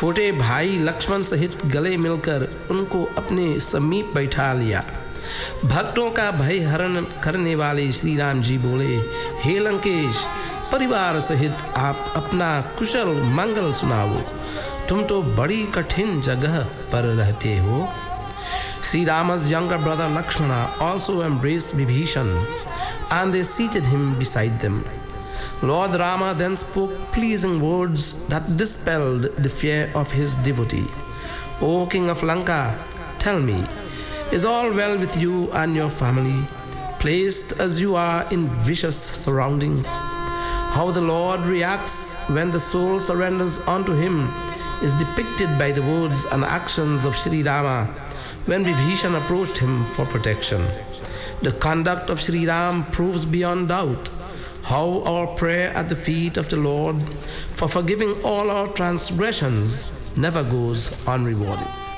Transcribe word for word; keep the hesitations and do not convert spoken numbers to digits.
छोटे भाई लक्ष्मण सहित गले मिलकर उनको अपने समीप बैठा लिया। भक्तों का भय हरण करने वाले श्री राम जी बोले, हे लंकेश, परिवार सहित आप अपना कुशल मंगल सुनाओ, तुम तो बड़ी कठिन जगह पर रहते हो। Sri Rama's younger brother Lakshmana also embraced Vibhishan and they seated him beside them. Lord Rama then spoke pleasing words that dispelled the fear of his devotee. O King of Lanka, tell me, is all well with you and your family, placed as you are in vicious surroundings? How the Lord reacts when the soul surrenders unto him is depicted by the words and actions of Sri Rama when Vibhishan approached him for protection. The conduct of Sri Ram proves beyond doubt how our prayer at the feet of the Lord for forgiving all our transgressions never goes unrewarded.